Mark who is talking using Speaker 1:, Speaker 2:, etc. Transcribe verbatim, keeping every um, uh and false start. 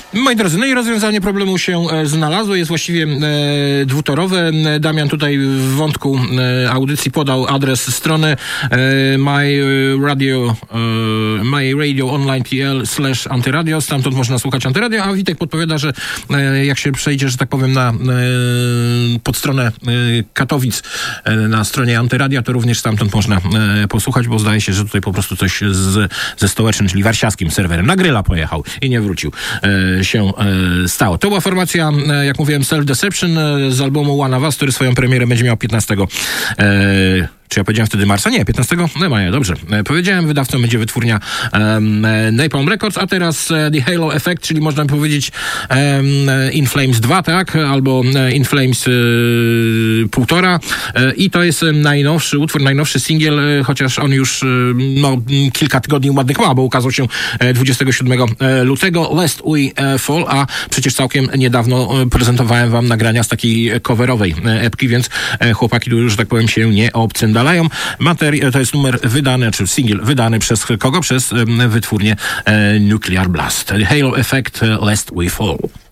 Speaker 1: Moi drodzy, no i rozwiązanie problemu się e, znalazło, jest właściwie e, dwutorowe. Damian tutaj w wątku e, audycji podał adres strony e, my radio e, my radio online kropka p l slash antyradio, stamtąd można słuchać antyradio, a Witek podpowiada, że e, jak się przejdzie, że tak powiem, na e, pod stronę e, Katowic e, na stronie antyradia, to również stamtąd można e, posłuchać, bo zdaje się, że tutaj po prostu coś z, ze stołecznym, czyli warszawskim serwerem na Gryla pojechał i nie wrócił. E, się e, stało. To była formacja, e, jak mówiłem, Self Deception e, z albumu One of Us, który swoją premierę będzie miał piętnastego E, Czy ja powiedziałem wtedy marca? Nie, piętnastego maja, dobrze. E, powiedziałem, wydawcą będzie wytwórnia e, Napalm Records, a teraz e, The Halo Effect, czyli można by powiedzieć e, In Flames dwa, tak? Albo e, In Flames e, półtora. E, I to jest najnowszy utwór, najnowszy singiel, e, chociaż on już e, no, kilka tygodni ładnych ma, bo ukazał się e, dwudziestego siódmego lutego. Lest We e, Fall, a przecież całkiem niedawno e, prezentowałem wam nagrania z takiej coverowej e, epki, więc e, chłopaki tu już, że tak powiem, się nie obcyndalają. Materi- to jest numer wydany, czy singiel wydany przez kogo? Przez e, wytwórnię e, Nuclear Blast. Halo Effect, Lest We Fall.